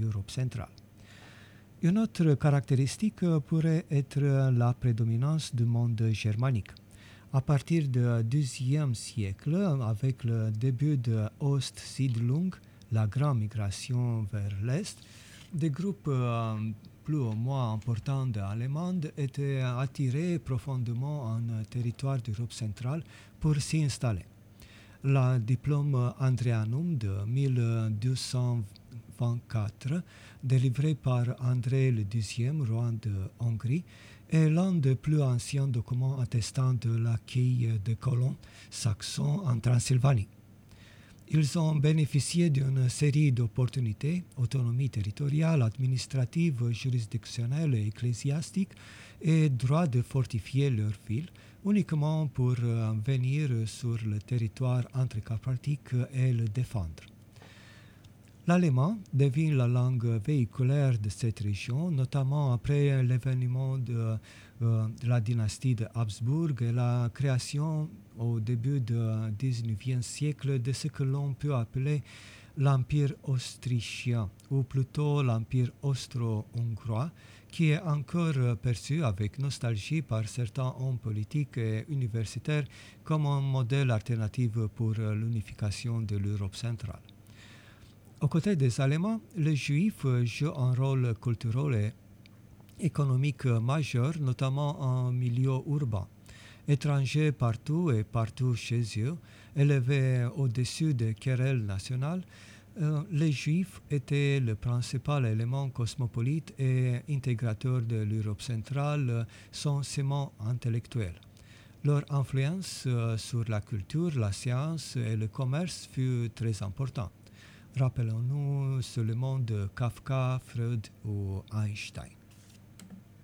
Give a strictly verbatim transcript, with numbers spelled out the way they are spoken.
l'Europe centrale. Une autre caractéristique pourrait être la prédominance du monde germanique. À partir du deuxième siècle, avec le début de Ostsiedlung, la grande migration vers l'Est, des groupes euh, plus ou moins importants d'Allemands étaient attirés profondément en territoire d'Europe centrale pour s'y installer. Le diplôme Andreanum de mille deux cent vingt-quatre, délivré par André le deuxième, roi de Hongrie, est l'un des plus anciens documents attestant de l'accueil des colons saxons en Transylvanie. Ils ont bénéficié d'une série d'opportunités, autonomie territoriale, administrative, juridictionnelle et ecclésiastique, et droit de fortifier leur ville, uniquement pour euh, venir sur le territoire intracarpatique et le défendre. L'allemand devient la langue véhiculaire de cette région, notamment après l'événement de, euh, de la dynastie de Habsbourg et la création au début du dix-neuvième siècle de ce que l'on peut appeler l'Empire autrichien, ou plutôt l'Empire austro-hongrois, qui est encore perçu avec nostalgie par certains hommes politiques et universitaires comme un modèle alternatif pour l'unification de l'Europe centrale. Aux côtés des Allemands, les Juifs jouent un rôle culturel et économique majeur, notamment en milieu urbain. Étrangers partout et partout chez eux, élevés au-dessus des querelles nationales, euh, les Juifs étaient le principal élément cosmopolite et intégrateur de l'Europe centrale, censément intellectuel. Leur influence euh, sur la culture, la science et le commerce fut très importante. Rappelons-nous seulement de Kafka, Freud ou Einstein.